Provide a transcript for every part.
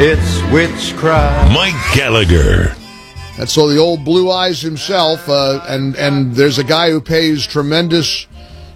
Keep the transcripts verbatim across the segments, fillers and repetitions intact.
It's witchcraft. Mike Gallagher. And so the old Blue Eyes himself, uh, and, and there's a guy who pays tremendous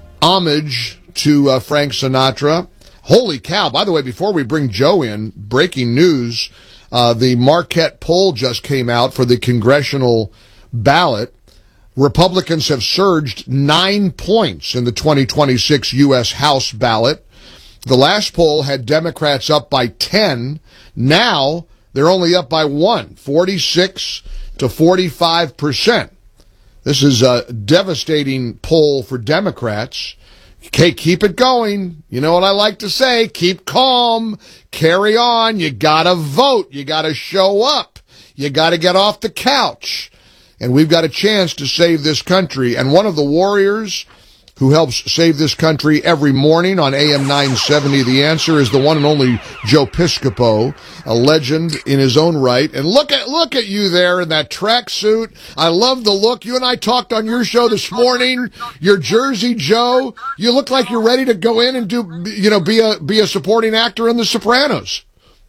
homage to uh, Frank Sinatra. Holy cow. By the way, before we bring Joe in, breaking news, uh, the Marquette poll just came out for the congressional ballot. Republicans have surged nine points in the twenty twenty-six U S House ballot. The last poll had Democrats up by ten. Now they're only up by one, forty-six to forty-five percent. This is a devastating poll for Democrats. Okay, keep it going. You know what I like to say? Keep calm. Carry on. You gotta vote. You gotta show up. You gotta get off the couch. And we've got a chance to save this country. And one of the warriors who helps save this country every morning on A M nine seventy, The Answer, is the one and only Joe Piscopo, a legend in his own right. And look at look at you there in that tracksuit. I love the look. You and I talked on your show this morning. Your Jersey Joe. You look like you're ready to go in and do, you know, be a be a supporting actor in The Sopranos.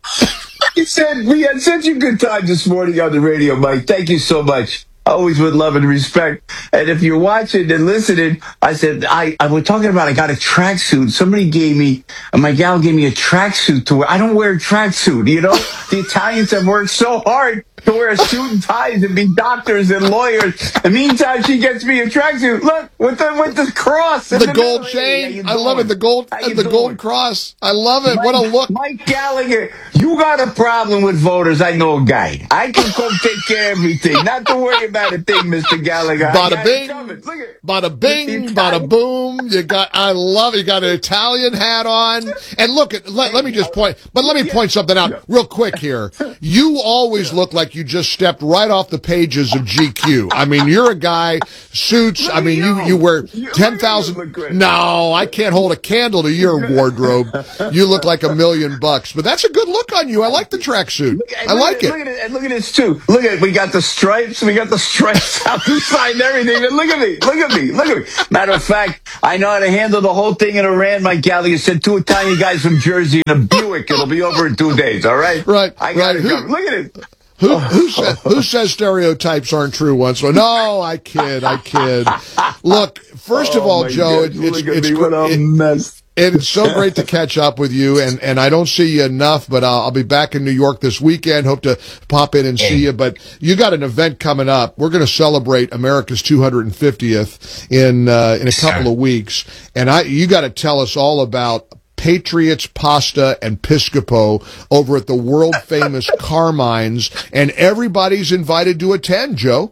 You said we had such a good time this morning on the radio, Mike. Thank you so much. Always with love and respect. And if you're watching and listening, I said, I, I was talking about I got a tracksuit. Somebody gave me, my gal gave me a tracksuit to wear. I don't wear a tracksuit, you know? The Italians have worked so hard to wear a suit and ties and be doctors and lawyers. In the meantime, she gets me a tracksuit. Look, with the with the cross. The, the gold middle. chain. Hey, I love it. The gold the doing? gold cross. I love it. Mike, what a look. Mike Gallagher, you got a problem with voters. I know a guy. I can come take care of everything. Not to worry about a thing, Mister Gallagher. Bada bing, bada bing, bada boom. You got, I love it. You got an Italian hat on. And look, at, let, let me just point, but let me point something out real quick here. You always look like you just stepped right off the pages of G Q. I mean, you're a guy, suits, I mean, you, you wear ten thousand. No, I can't hold a candle to your wardrobe. You look like a million bucks, but that's a good look on you. I like the tracksuit. I like it. Look at it. And look at this too. Look at it. We got the stripes. We got the stripes out the side and everything. And look at me. Look at me. Look at me. Matter of fact, I know how to handle the whole thing in Iran. Mike Gallagher said two Italian guys from Jersey in a Buick. It'll be over in two days. All right. Right. I got right. it. Who, look at it. Who, who, says, who says stereotypes aren't true once? So, no, I kid, I kid. Look, first of oh all, Joe, God, it's, it's, what a it, mess. It's so great to catch up with you, and, and I don't see you enough, but I'll, I'll be back in New York this weekend. Hope to pop in and see you. But you got an event coming up. We're going to celebrate America's two hundred fiftieth in uh, in a couple of weeks, and I you got to tell us all about Patriots Pasta and Piscopo over at the world-famous Carmine's, and everybody's invited to attend, Joe.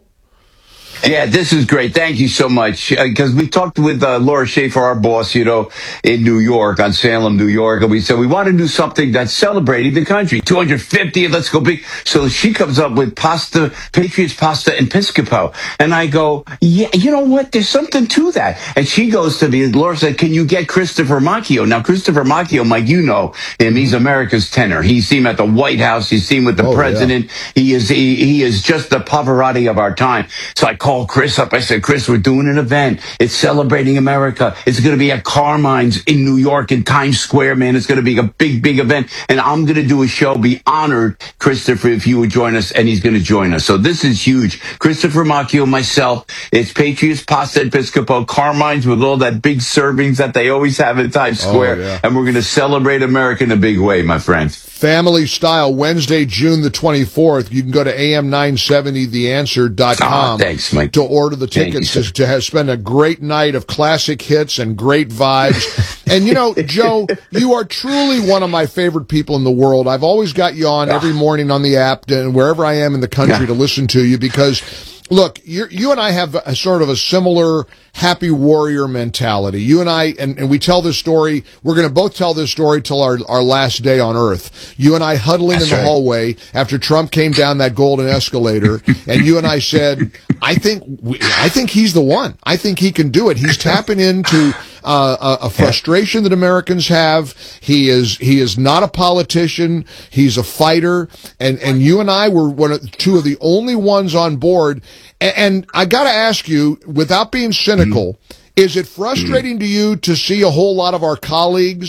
Yeah, this is great. Thank you so much. Because uh, we talked with uh, Laura Schaefer, our boss, you know, in New York, on Salem, New York, and we said we want to do something that's celebrating the country. two hundred fiftieth, let's go big. So she comes up with pasta, Patriots Pasta and Piscopo. And I go, yeah, you know what? There's something to that. And she goes to me, and Laura said, can you get Christopher Macchio? Now, Christopher Macchio, Mike, you know him. He's America's tenor. He's seen at the White House. He's seen with the oh, president. Yeah. He is he, he is just the Pavarotti of our time. So I called Chris up. I said, Chris, we're doing an event. It's celebrating America. It's going to be at Carmine's in New York in Times Square, man. It's going to be a big, big event. And I'm going to do a show. Be honored, Christopher, if you would join us. And he's going to join us. So this is huge. Christopher Macchio, myself. It's Patriots Pasta and Piscopo, Carmine's with all that big servings that they always have in Times Square. Oh, yeah. And we're going to celebrate America in a big way, my friends. Family style, Wednesday, June the twenty-fourth. You can go to A M nine seventy the answer dot com oh, thanks, Mike. to order the tickets to, to have, spend a great night of classic hits and great vibes. And, you know, Joe, you are truly one of my favorite people in the world. I've always got you on every morning on the app and wherever I am in the country yeah. to listen to you because, look, you're, you and I have a, sort of a similar happy warrior mentality. You and I, and, and we tell this story, we're going to both tell this story till our, our last day on Earth. You and I huddling That's in the right. hallway after Trump came down that golden escalator, and you and I said, I think, I think he's the one. I think he can do it. He's tapping into uh, a, a frustration that Americans have. He is, he is not a politician. He's a fighter. And, and you and I were one of, two of the only ones on board. And, and I got to ask you, without being cynical, mm-hmm. is it frustrating mm-hmm. to you to see a whole lot of our colleagues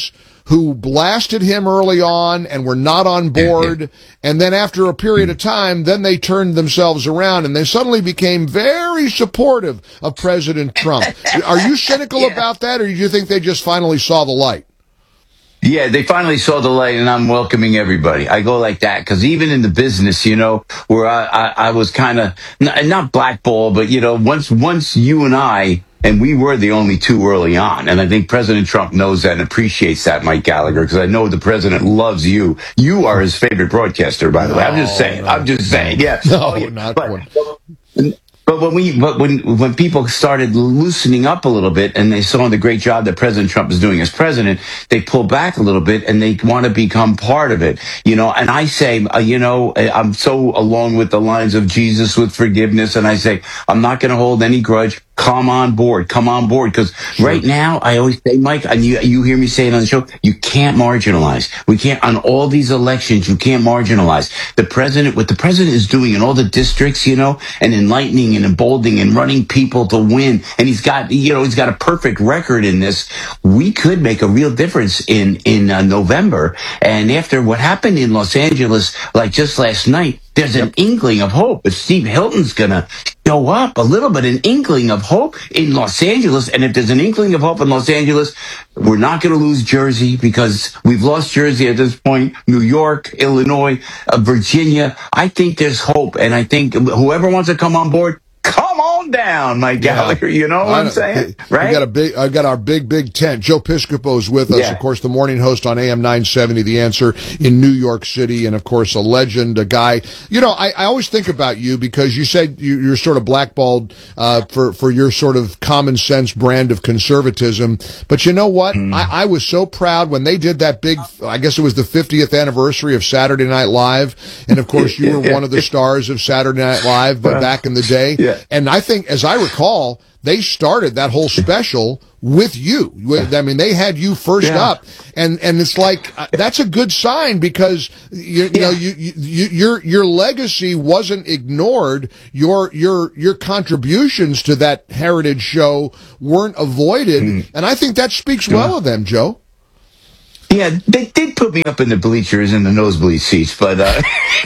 who blasted him early on and were not on board. And then after a period of time, then they turned themselves around and they suddenly became very supportive of President Trump. Are you cynical Yeah. about that, or do you think they just finally saw the light? Yeah, they finally saw the light, and I'm welcoming everybody. I go like that because even in the business, you know, where I, I, I was kind of not, not blackballed, but you know, once once you and I, and we were the only two early on, and I think President Trump knows that and appreciates that, Mike Gallagher, because I know the president loves you. You are his favorite broadcaster, by the way. I'm just saying. No, I'm just saying. Yeah. No, Oh, yeah. not but, one. But when we, but when when people started loosening up a little bit and they saw the great job that President Trump is doing as president, they pull back a little bit and they want to become part of it, you know. And I say, uh, you know, I'm so along with the lines of Jesus with forgiveness, and I say, I'm not going to hold any grudge. Come on board, come on board, because right now I always say, Mike, and you you hear me say it on the show, you can't marginalize. We can't on all these elections. You can't marginalize the president. What the president is doing in all the districts, you know, and enlightening and emboldening and running people to win. And he's got, you know, he's got a perfect record in this. We could make a real difference in in uh, November. And after what happened in Los Angeles, like just last night, there's an inkling of hope. If Steve Hilton's going to show up a little bit, an inkling of hope in Los Angeles. And if there's an inkling of hope in Los Angeles, we're not going to lose Jersey, because we've lost Jersey at this point, New York, Illinois, uh, Virginia. I think there's hope. And I think whoever wants to come on board, come on down, Mike Gallagher. You know what I'm saying? Right? We got a big, I got our big, big tent. Joe Piscopo is with us, Yeah. of course, the morning host on A M nine seventy, The Answer in New York City, and of course, a legend, a guy. You know, I, I always think about you because you said you, you're sort of blackballed uh, for for your sort of common sense brand of conservatism. But you know what? Mm. I, I was so proud when they did that big. I guess it was the fiftieth anniversary of Saturday Night Live, and of course, you were one of the stars of Saturday Night Live uh, back in the day. Yeah. And I think, as I recall, they started that whole special with you. I mean, they had you first yeah. up, and and it's like uh, that's a good sign, because you, you yeah. know you, you your your legacy wasn't ignored. Your your your contributions to that heritage show weren't avoided, mm. and I think that speaks well of them, Joe. Yeah, they did put me up in the bleachers in the nosebleed seats, but uh,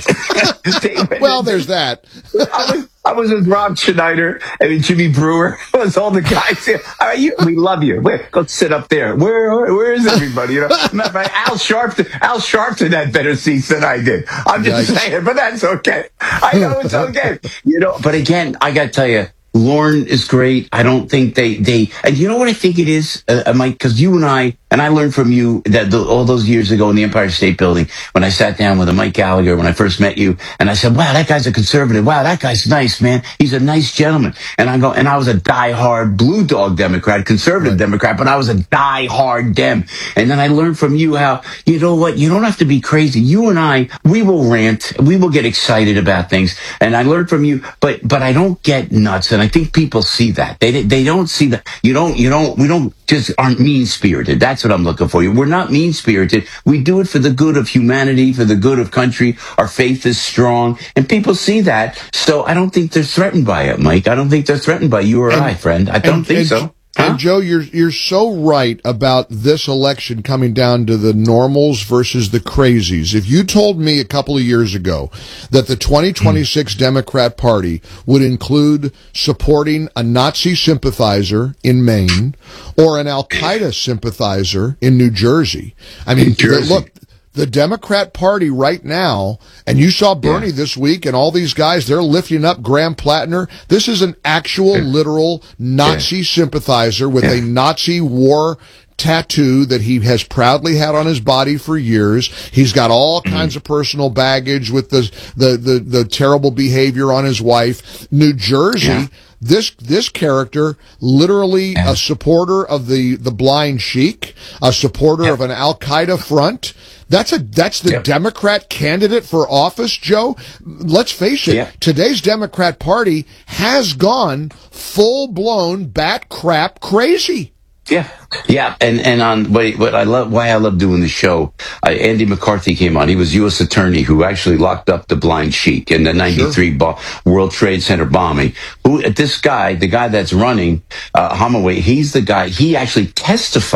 they, well, there's that. I was, I was with Rob Schneider and Jimmy Brewer. It was all the guys here. All right, you, we love you. Wait, go sit up there. Where, where is everybody? You know, matter of fact, Al Sharpton, Al Sharpton had better seats than I did. I'm just Yikes. saying, but that's okay. I know it's okay. You know, but again, I got to tell you, Lauren is great. I don't think they, they, and you know what I think it is, uh, Mike, because you and I, and I learned from you that the, all those years ago in the Empire State Building, when I sat down with a Mike Gallagher, when I first met you, and I said, wow, that guy's a conservative. Wow, that guy's nice, man. He's a nice gentleman. And I go, and I was a diehard blue dog Democrat, conservative right. Democrat, but I was a diehard Dem. And then I learned from you how, you know what, you don't have to be crazy. You and I, we will rant, we will get excited about things. And I learned from you, but, but I don't get nuts. And I think people see that. They, they don't see that. You don't, you don't, we don't just aren't mean spirited. That's what I'm looking for. We're not mean-spirited. We do it for the good of humanity, for the good of country. Our faith is strong, and people see that. So I don't think they're threatened by it, Mike. I don't think they're threatened by you or and, I, friend. I don't and, think and, so. And huh? Joe, you're you're so right about this election coming down to the normals versus the crazies. If you told me a couple of years ago that the twenty twenty-six mm. Democrat Party would include supporting a Nazi sympathizer in Maine or an Al-Qaeda sympathizer in New Jersey, I mean, Jersey. look. The Democrat Party right now, and you saw Bernie yeah. this week, and all these guys, they're lifting up Graham Plattner. This is an actual, yeah. literal Nazi yeah. sympathizer with yeah. a Nazi war tattoo that he has proudly had on his body for years. He's got all mm-hmm. kinds of personal baggage with the, the, the, the terrible behavior on his wife. New Jersey, yeah. This this character, literally a supporter of the, the blind sheik, a supporter yeah. of an Al-Qaeda front. That's a that's the yeah. Democrat candidate for office, Joe. Let's face it, yeah. today's Democrat Party has gone full-blown bat crap crazy. Yeah, yeah, and and on what, what I love, why I love doing the show. Uh, Andy McCarthy came on. He was U S attorney who actually locked up the blind sheik in the ninety-three sure. bo- World Trade Center bombing. Who this guy, the guy that's running uh, Hamaway, he's the guy. He actually testified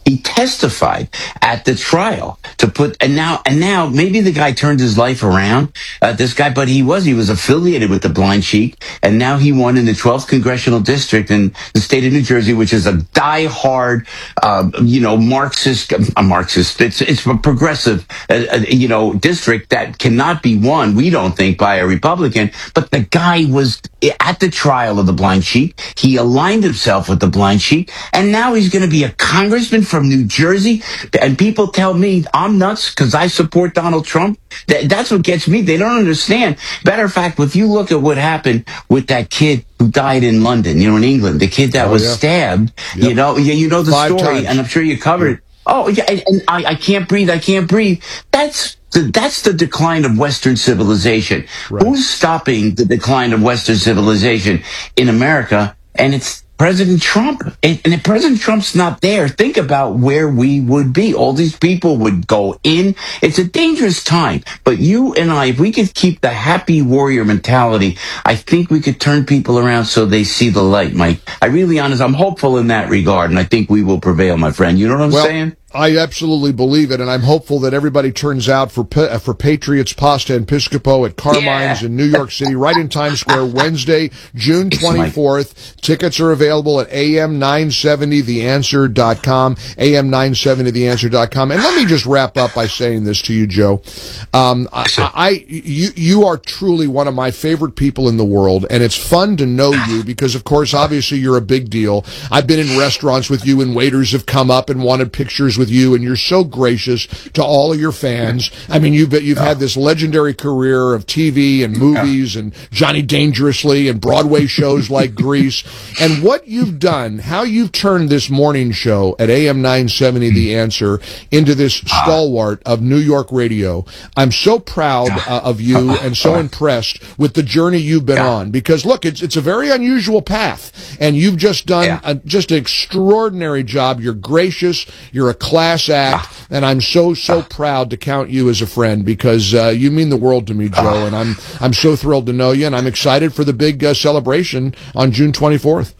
He testified at the trial to put, and now, and now maybe the guy turned his life around, uh, this guy, but he was, he was affiliated with the Blind Sheik, and now he won in the twelfth Congressional District in the state of New Jersey, which is a diehard, uh, you know, Marxist, a Marxist, it's, it's a progressive, uh, uh, you know, district that cannot be won, we don't think, by a Republican, but the guy was at the trial of the Blind Sheik. He aligned himself with the Blind Sheik, and now he's going to be a congressman from New Jersey. And people tell me I'm nuts because I support Donald Trump. That, that's what gets me. They don't understand. Matter of fact, if you look at what happened with that kid who died in London, you know, in England, the kid that oh, was yeah. stabbed, yep. you know, you, you know the Five story, times. and I'm sure you covered it. Oh, yeah, and, and I, I can't breathe, I can't breathe. That's the, that's the decline of Western civilization. Right. Who's stopping the decline of Western civilization in America? And it's President Trump. And, and if President Trump's not there, think about where we would be. All these people would go in. It's a dangerous time. But you and I, if we could keep the happy warrior mentality, I think we could turn people around so they see the light, Mike. I really honest, I'm hopeful in that regard, and I think we will prevail, my friend. You know what I'm well, saying? I absolutely believe it, and I'm hopeful that everybody turns out for uh, for Patriots Pasta and Piscopo at Carmine's Yeah. in New York City, right in Times Square, Wednesday, June twenty-fourth. Tickets are available at A M nine seventy the answer dot com, A M nine seventy the answer dot com. And let me just wrap up by saying this to you, Joe. Um, I, I, you, you are truly one of my favorite people in the world, and it's fun to know you because, of course, obviously you're a big deal. I've been in restaurants with you, and waiters have come up and wanted pictures with you, and you're so gracious to all of your fans. I mean, you've you've had this legendary career of T V and movies and Johnny Dangerously and Broadway shows like Grease. And what you've done, how you've turned this morning show at A M nine seventy The Answer into this stalwart of New York radio. I'm so proud uh, of you and so impressed with the journey you've been on, because look, it's it's a very unusual path, and you've just done Yeah. a, just an extraordinary job. You're gracious, you're a class act, and I'm so so proud to count you as a friend, because uh, you mean the world to me, Joe, and I'm I'm so thrilled to know you, and I'm excited for the big uh, celebration on June twenty-fourth.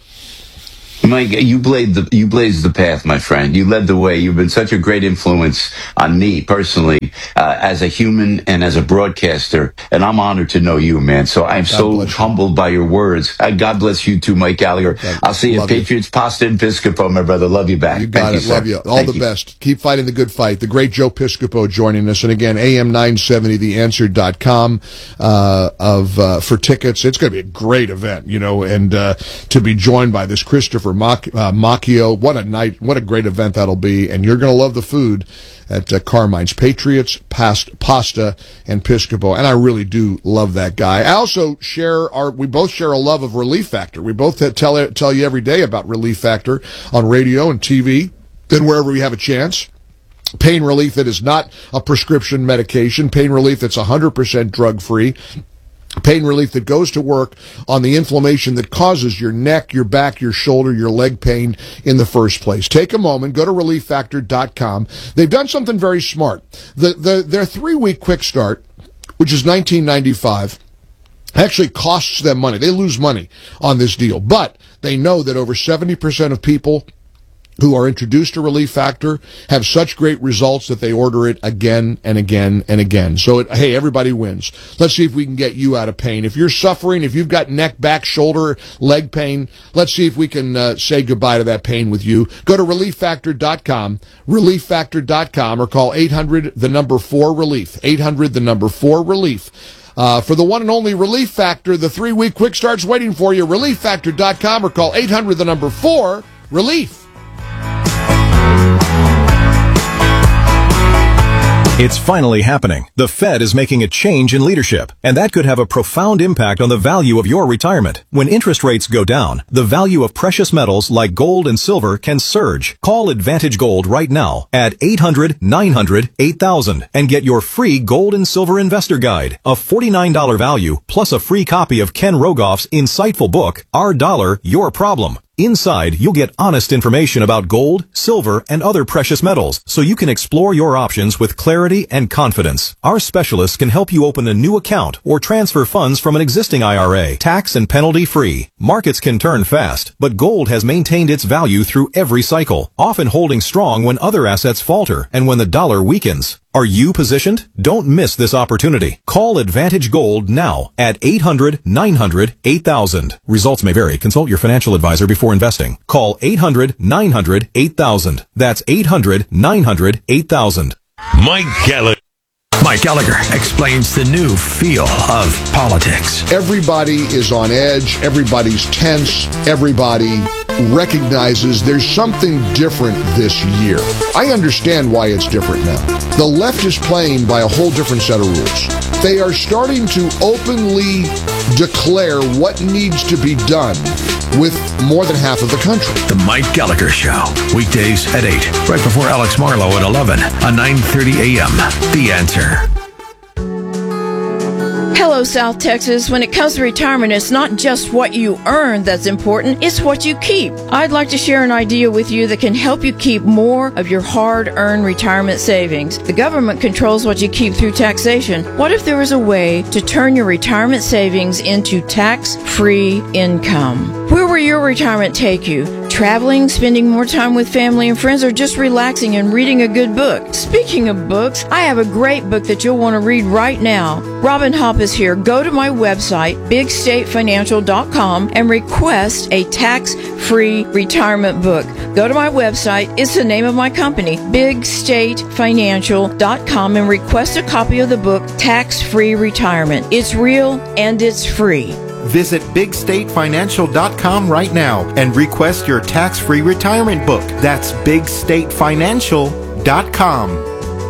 Mike, you blazed the you blazed the path, my friend. You led the way. You've been such a great influence on me personally, uh, as a human and as a broadcaster. And I'm honored to know you, man. So I'm God so humbled by your words. Uh, God bless you too, Mike Gallagher. God, I'll see you at Patriots Pasta and Piscopo, my brother. Love you back. You got Thank it. you, Love sir. you. All Thank the you. best. Keep fighting the good fight. The great Joe Piscopo joining us. And again, A M nine seventy the answer dot com uh, of uh, for tickets. It's going to be a great event, you know, and uh, to be joined by this Christopher Mac- uh, Macchio. What a night. What a great event that'll be. And you're going to love the food at uh, Carmine's. Patriots, past, Pasta, and Piscopo. And I really do love that guy. I also share our, we both share a love of Relief Factor. We both tell, tell you every day about Relief Factor on radio and T V, and wherever we have a chance. Pain relief that is not a prescription medication. Pain relief that's one hundred percent drug-free. Pain relief that goes to work on the inflammation that causes your neck, your back, your shoulder, your leg pain in the first place. Take a moment, go to relief factor dot com. They've done something very smart. The, the, their three-week quick start, which is nineteen ninety-five, actually costs them money. They lose money on this deal, but they know that over seventy percent of people who are introduced to Relief Factor have such great results that they order it again and again and again. So, it, hey, everybody wins. Let's see if we can get you out of pain. If you're suffering, if you've got neck, back, shoulder, leg pain, let's see if we can uh, say goodbye to that pain with you. Go to relief factor dot com, relief factor dot com, or call eight hundred the number four relief, eight hundred the number four relief. Uh, for the one and only Relief Factor, the three-week quick start's waiting for you. relief factor dot com, or call eight hundred the number four relief. It's finally happening. The Fed is making a change in leadership, and that could have a profound impact on the value of your retirement. When interest rates go down, the value of precious metals like gold and silver can surge. Call Advantage Gold right now at eight hundred nine hundred eight thousand and get your free Gold and Silver Investor Guide, a forty-nine dollars value, plus a free copy of Ken Rogoff's insightful book, Our Dollar, Your Problem. Inside, you'll get honest information about gold, silver, and other precious metals, so you can explore your options with clarity and confidence. Our specialists can help you open a new account or transfer funds from an existing I R A, tax and penalty free. Markets can turn fast, but gold has maintained its value through every cycle, often holding strong when other assets falter and when the dollar weakens. Are you positioned? Don't miss this opportunity. Call Advantage Gold now at eight hundred, nine hundred, eight thousand. Results may vary. Consult your financial advisor before investing. Call eight hundred, nine hundred, eight thousand. That's eight hundred, nine hundred, eight thousand. Mike Gallagher. Mike Gallagher explains the new feel of politics. Everybody is on edge. Everybody's tense. Everybody recognizes there's something different this year. I understand why it's different now. The left is playing by a whole different set of rules. They are starting to openly declare what needs to be done with more than half of the country. The Mike Gallagher Show, weekdays at eight, right before Alex Marlowe at eleven on nine thirty a.m. The Answer. Hello, South Texas. When it comes to retirement, it's not just what you earn that's important, it's what you keep. I'd like to share an idea with you that can help you keep more of your hard-earned retirement savings. The government controls what you keep through taxation. What if there was a way to turn your retirement savings into tax-free income? Where will your retirement take you? Traveling, spending more time with family and friends, or just relaxing and reading a good book? Speaking of books, I have a great book that you'll want to read right now. Robin Hopp is here. Go to my website, big state financial dot com, and request a tax-free retirement book. Go to my website. It's the name of my company, big state financial dot com, and request a copy of the book, Tax-Free Retirement. It's real and it's free. Visit big state financial dot com right now and request your tax-free retirement book. That's big state financial dot com.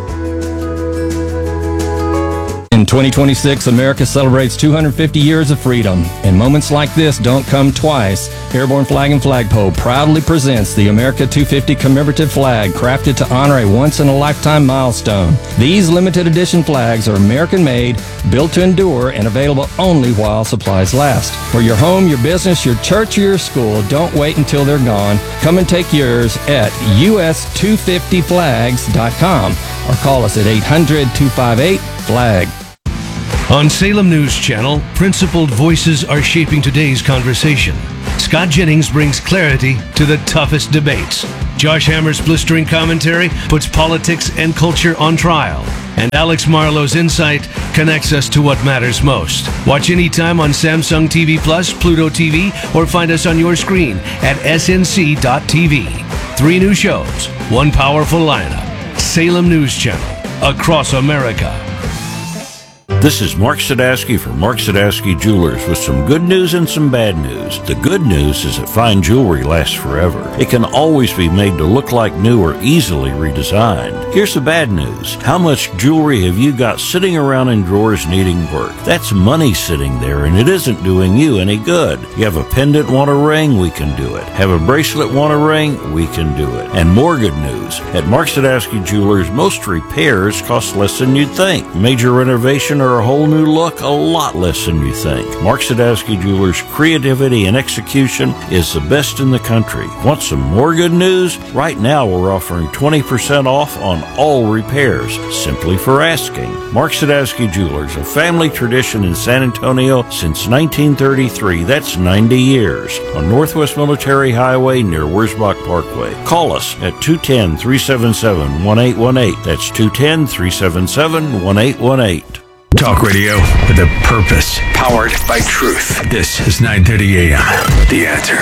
In twenty twenty-six, America celebrates two hundred fifty years of freedom, and moments like this don't come twice. Airborne Flag and Flagpole proudly presents the America two fifty commemorative flag, crafted to honor a once-in-a-lifetime milestone. These limited edition flags are American-made, built to endure, and available only while supplies last. For your home, your business, your church, or your school, don't wait until they're gone. Come and take yours at U S two fifty flags dot com or call us at eight hundred, two five eight, flag. On Salem News Channel, principled voices are shaping today's conversation. Scott Jennings brings clarity to the toughest debates. Josh Hammer's blistering commentary puts politics and culture on trial. And Alex Marlowe's insight connects us to what matters most. Watch anytime on Samsung T V Plus, Pluto T V, or find us on your screen at S N C dot T V. Three new shows, one powerful lineup. Salem News Channel, across America. This is Mark Sadowski from Mark Sadowski Jewelers with some good news and some bad news. The good news is that fine jewelry lasts forever. It can always be made to look like new or easily redesigned. Here's the bad news. How much jewelry have you got sitting around in drawers needing work? That's money sitting there, and it isn't doing you any good. You have a pendant, want a ring? We can do it. Have a bracelet, want a ring? We can do it. And more good news. At Mark Sadowski Jewelers, most repairs cost less than you'd think. Major renovation or a whole new look, a lot less than you think. Mark Sadowski Jewelers' creativity and execution is the best in the country. Want some more good news? Right now we're offering twenty percent off on all repairs, simply for asking. Mark Sadowski Jewelers, a family tradition in San Antonio since nineteen thirty-three. That's ninety years. On Northwest Military Highway near Wurzbach Parkway. Call us at two one zero, three seven seven, one eight one eight. That's two one zero, three seven seven, one eight one eight. Talk radio with a purpose, powered by truth. This is nine thirty a.m. The Answer.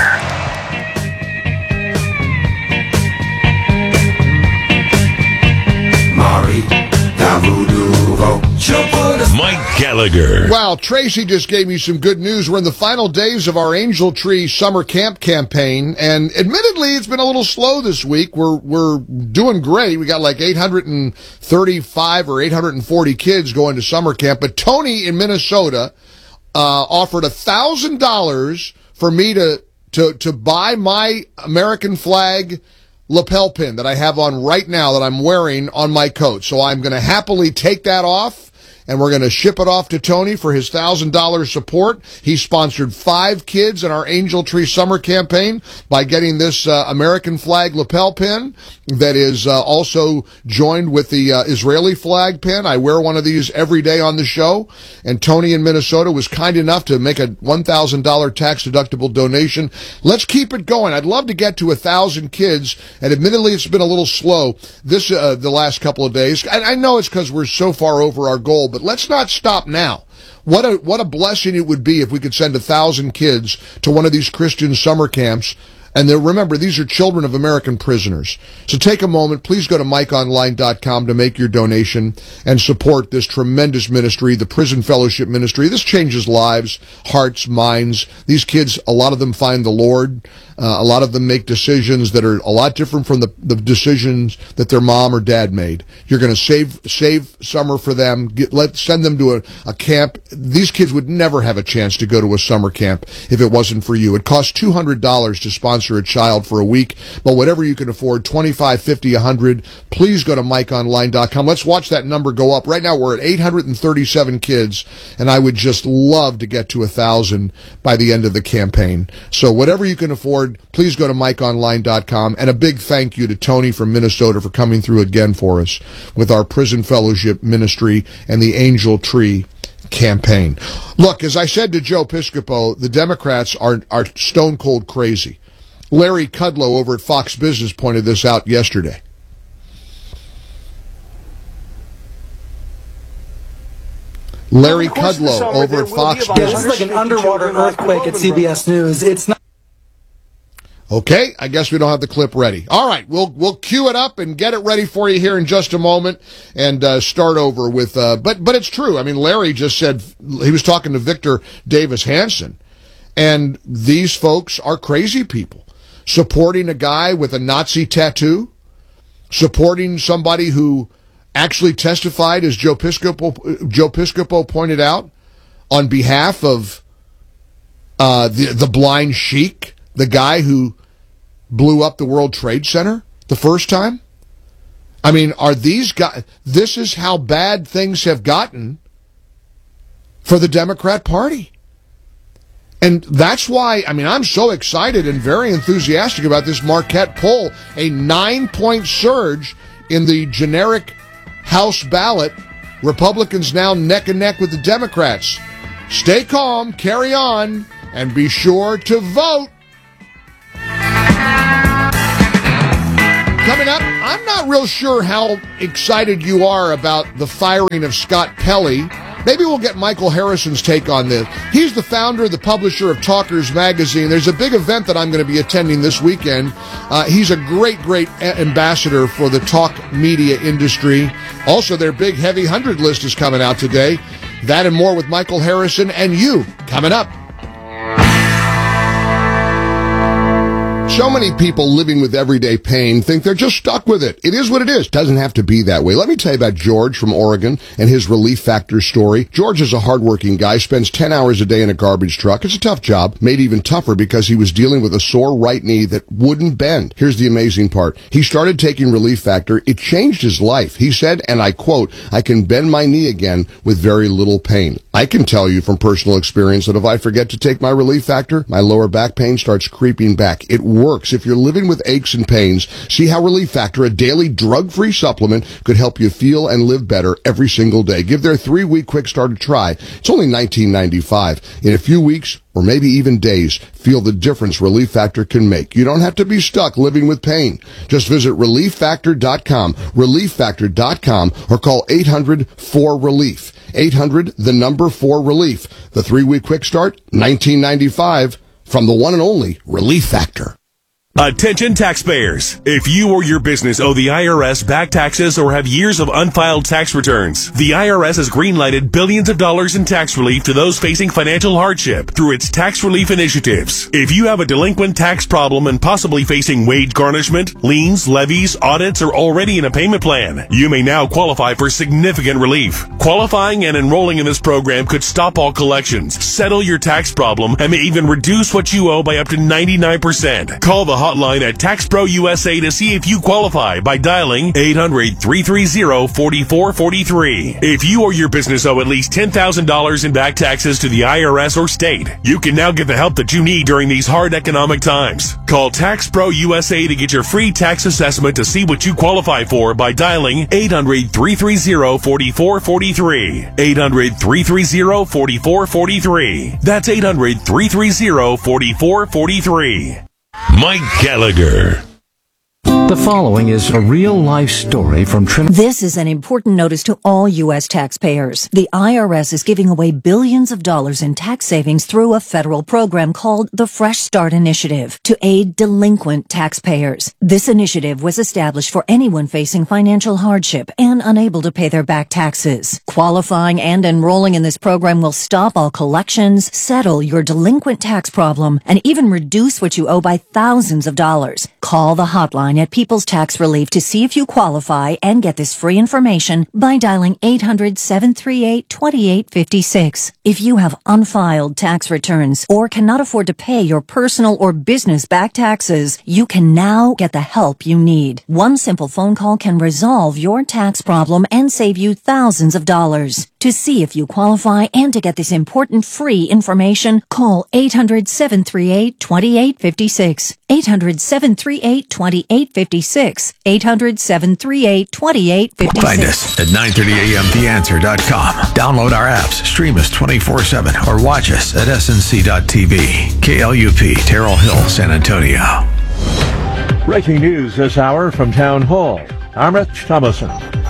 Mike Gallagher. Wow, Tracy just gave me some good news. We're in the final days of our Angel Tree Summer Camp campaign, and admittedly, it's been a little slow this week. We're we're doing great. We got like eight hundred thirty-five or eight hundred forty kids going to summer camp, but Tony in Minnesota uh, offered one thousand dollars for me to, to, to buy my American flag lapel pin that I have on right now that I'm wearing on my coat. So I'm going to happily take that off and we're going to ship it off to Tony for his one thousand dollars support. He sponsored five kids in our Angel Tree Summer Campaign by getting this uh, American flag lapel pin that is uh, also joined with the uh, Israeli flag pin. I wear one of these every day on the show, and Tony in Minnesota was kind enough to make a one thousand dollars tax-deductible donation. Let's keep it going. I'd love to get to one thousand kids, and admittedly it's been a little slow this uh, the last couple of days. And I know it's because we're so far over our goal, but let's not stop now. What a what a blessing it would be if we could send a thousand kids to one of these Christian summer camps. And remember, these are children of American prisoners. So take a moment. Please go to mike online dot com to make your donation and support this tremendous ministry, the Prison Fellowship Ministry. This changes lives, hearts, minds. These kids, a lot of them find the Lord. Uh, a lot of them make decisions that are a lot different from the, the decisions that their mom or dad made. You're going to save save summer for them. Get, let send them to a, a camp. These kids would never have a chance to go to a summer camp if it wasn't for you. It costs two hundred dollars to sponsor a child for a week, but whatever you can afford, twenty-five, fifty, one hundred, please go to mike online dot com. Let's watch that number go up. Right now we're at eight hundred thirty-seven kids, and I would just love to get to one thousand by the end of the campaign. So whatever you can afford, please go to mike online dot com. And a big thank you to Tony from Minnesota for coming through again for us with our Prison Fellowship Ministry and the Angel Tree campaign. Look, as I said to Joe Piscopo, the Democrats are, are stone cold crazy. Larry Kudlow over at Fox Business pointed this out yesterday. Larry Kudlow over at Fox Business. Yeah, this is like an underwater earthquake at C B S News. It's not. Okay, I guess we don't have the clip ready. All right, we'll we'll cue it up and get it ready for you here in just a moment, and uh, start over with. Uh, but but it's true. I mean, Larry just said he was talking to Victor Davis Hanson, and these folks are crazy people supporting a guy with a Nazi tattoo, supporting somebody who actually testified, as Joe Piscopo Joe Piscopo pointed out, on behalf of uh, the the blind sheik, the guy who blew up the World Trade Center the first time. I mean, are these guys, this is how bad things have gotten for the Democrat Party. And that's why, I mean, I'm so excited and very enthusiastic about this Marquette poll, a nine-point surge in the generic House ballot. Republicans now neck and neck with the Democrats. Stay calm, carry on, and be sure to vote. Coming up, I'm not real sure how excited you are about the firing of Scott Pelley. Maybe we'll get Michael Harrison's take on this. He's the founder, the publisher of Talkers Magazine. There's a big event that I'm going to be attending this weekend. Uh, he's a great, great a- ambassador for the talk media industry. Also, their big Heavy one hundred list is coming out today. That and more with Michael Harrison and you coming up. So many people living with everyday pain think they're just stuck with it. It is what it is. Doesn't have to be that way. Let me tell you about George from Oregon and his Relief Factor story. George is a hardworking guy, spends ten hours a day in a garbage truck. It's a tough job, made even tougher because he was dealing with a sore right knee that wouldn't bend. Here's the amazing part. He started taking Relief Factor. It changed his life. He said, and I quote, "I can bend my knee again with very little pain." I can tell you from personal experience that if I forget to take my Relief Factor, my lower back pain starts creeping back. It works. If you're living with aches and pains, see how Relief Factor, a daily drug-free supplement, could help you feel and live better every single day. Give their three-week quick start a try. It's only nineteen ninety-five. In a few weeks, or maybe even days, feel the difference Relief Factor can make. You don't have to be stuck living with pain. Just visit relief factor dot com, relief factor dot com, or call eight hundred four relief. eight hundred, the number four relief. The three-week quick start, nineteen ninety-five, from the one and only Relief Factor. Attention taxpayers. If you or your business owe the I R S back taxes or have years of unfiled tax returns, the I R S has greenlighted billions of dollars in tax relief to those facing financial hardship through its tax relief initiatives. If you have a delinquent tax problem and possibly facing wage garnishment, liens, levies, audits, or already in a payment plan, you may now qualify for significant relief. Qualifying and enrolling in this program could stop all collections, settle your tax problem, and may even reduce what you owe by up to ninety-nine percent. Call the hotline at Tax Pro U S A to see if you qualify by dialing eight hundred, three three zero, four four four three. If you or your business owe at least ten thousand dollars in back taxes to the I R S or state, you can now get the help that you need during these hard economic times. Call Tax Pro U S A to get your free tax assessment to see what you qualify for by dialing eight hundred, three three zero, four four four three. eight hundred, three three zero, four four four three. That's eight hundred, three three zero, four four four three. Mike Gallagher. The following is a real-life story from Trim. This is an important notice to all U S taxpayers. The I R S is giving away billions of dollars in tax savings through a federal program called the Fresh Start Initiative to aid delinquent taxpayers. This initiative was established for anyone facing financial hardship and unable to pay their back taxes. Qualifying and enrolling in this program will stop all collections, settle your delinquent tax problem, and even reduce what you owe by thousands of dollars. Call the hotline at People's Tax Relief to see if you qualify and get this free information by dialing eight hundred, seven three eight, two eight five six. If you have unfiled tax returns or cannot afford to pay your personal or business back taxes, you can now get the help you need. One simple phone call can resolve your tax problem and save you thousands of dollars. To see if you qualify and to get this important free information, call eight hundred, seven three eight, two eight five six. eight hundred, seven three eight, two eight five six. eight hundred, seven three eight, two eight five six. Find us at nine thirty a m the answer dot com. Download our apps, stream us twenty-four seven, or watch us at S N C dot T V. K L U P, Terrell Hill, San Antonio. Breaking news this hour from Town Hall. I'm Rich Thomason.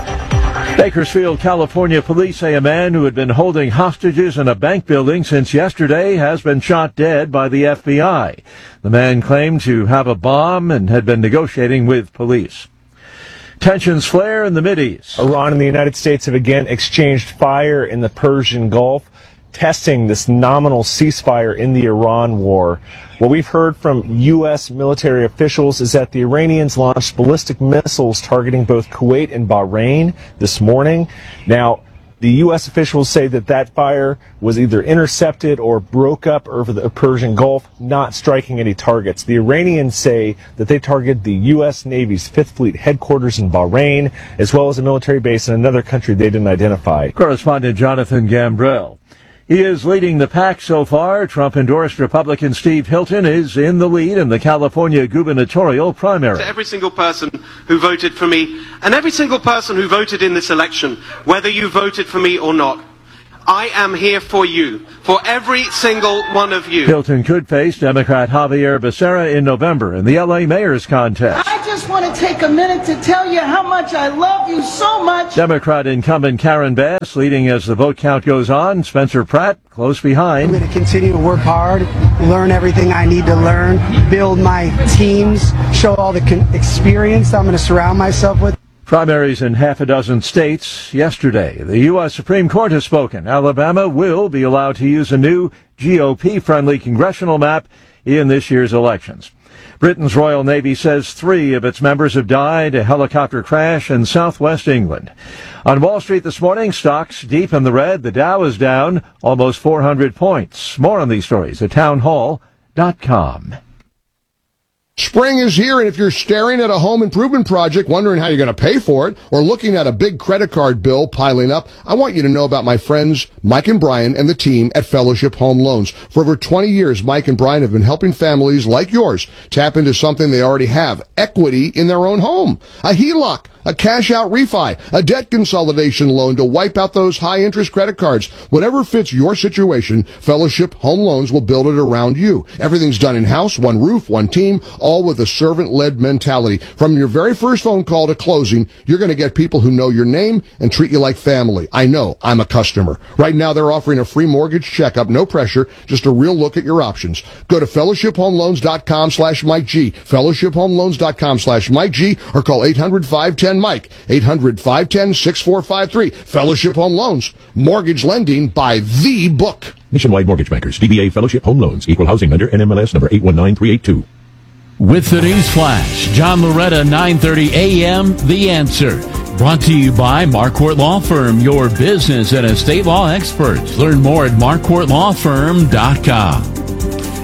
Bakersfield, California police say a man who had been holding hostages in a bank building since yesterday has been shot dead by the F B I. The man claimed to have a bomb and had been negotiating with police. Tensions flare in the Mideast. Iran and the United States have again exchanged fire in the Persian Gulf, testing this nominal ceasefire in the Iran war. What we've heard from U S military officials is that the Iranians launched ballistic missiles targeting both Kuwait and Bahrain this morning. Now, the U S officials say that that fire was either intercepted or broke up over the Persian Gulf, not striking any targets. The Iranians say that they targeted the U S Navy's Fifth Fleet headquarters in Bahrain, as well as a military base in another country they didn't identify. Correspondent Jonathan Gambrell. He is leading the pack so far. Trump-endorsed Republican Steve Hilton is in the lead in the California gubernatorial primary. To every single person who voted for me, and every single person who voted in this election, whether you voted for me or not, I am here for you, for every single one of you. Hilton could face Democrat Javier Becerra in November in the L A mayor's contest. I just want to take a minute to tell you how much I love you so much. Democrat incumbent Karen Bass leading as the vote count goes on. Spencer Pratt close behind. I'm going to continue to work hard, learn everything I need to learn, build my teams, show all the con- experience I'm going to surround myself with. Primaries in half a dozen states yesterday. The U S Supreme Court has spoken. Alabama will be allowed to use a new G O P-friendly congressional map in this year's elections. Britain's Royal Navy says three of its members have died, a helicopter crash in southwest England. On Wall Street this morning, stocks deep in the red. The Dow is down almost four hundred points. More on these stories at town hall dot com. Spring is here, and if you're staring at a home improvement project, wondering how you're going to pay for it, or looking at a big credit card bill piling up, I want you to know about my friends Mike and Brian and the team at Fellowship Home Loans. For over twenty years, Mike and Brian have been helping families like yours tap into something they already have, equity in their own home. A H E L O C, a cash-out refi, a debt consolidation loan to wipe out those high-interest credit cards. Whatever fits your situation, Fellowship Home Loans will build it around you. Everything's done in-house, one roof, one team, all with a servant-led mentality. From your very first phone call to closing, you're going to get people who know your name and treat you like family. I know. I'm a customer. Right now, they're offering a free mortgage checkup, no pressure, just a real look at your options. Go to fellowship home loans dot com slash Mike G, fellowship home loans dot com slash Mike G, or call eight hundred, five one zero, Mike, eight hundred, five one zero, six four five three. Fellowship Home Loans, mortgage lending by the book. Nationwide Mortgage Bankers, D B A Fellowship Home Loans, equal housing lender, N M L S number eight one nine three eight two. With the News Flash, John Loretta, nine thirty a m, The Answer. Brought to you by Marquardt Law Firm, your business and estate law experts. Learn more at marquardt law firm dot com.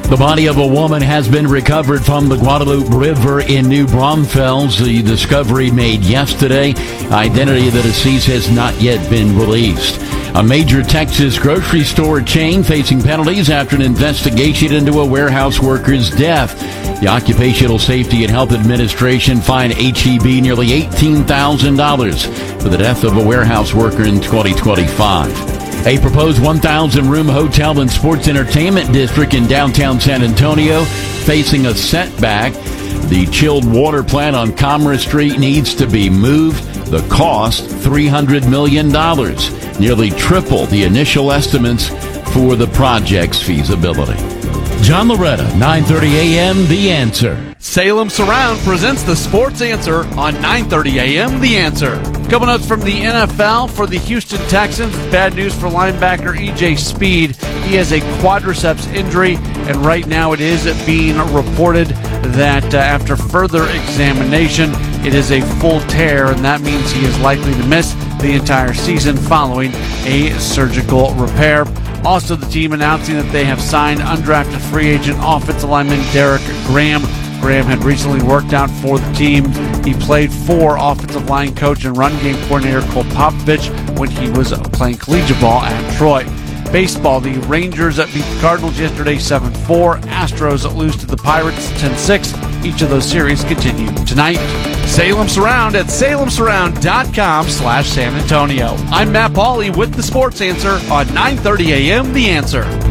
The body of a woman has been recovered from the Guadalupe River in New Braunfels. The discovery made yesterday. Identity of the deceased has not yet been released. A major Texas grocery store chain facing penalties after an investigation into a warehouse worker's death. The Occupational Safety and Health Administration fined H E B nearly eighteen thousand dollars for the death of a warehouse worker in twenty twenty-five. A proposed one thousand room hotel and sports entertainment district in downtown San Antonio facing a setback. The chilled water plant on Commerce Street needs to be moved. The cost, three hundred million dollars, nearly triple the initial estimates for the project's feasibility. John Loretta, nine thirty a.m. The Answer. Salem Surround presents the Sports Answer on nine thirty a.m. The Answer. Couple notes from the N F L for the Houston Texans. Bad news for linebacker E J Speed. He has a quadriceps injury, and right now it is being reported that uh, after further examination, it is a full tear, and that means he is likely to miss the entire season following a surgical repair. Also, the team announcing that they have signed undrafted free agent offensive lineman Derek Graham. Graham had recently worked out for the team. He played for offensive line coach and run game coordinator Cole Popovich when he was playing collegiate ball at Troy. Baseball, the Rangers beat the Cardinals yesterday seven four. Astros lose to the Pirates ten six. Each of those series continue tonight. Salem Surround at salem surround dot com slash San Antonio. I'm Matt Pauley with the Sports Answer on nine thirty a.m. The Answer.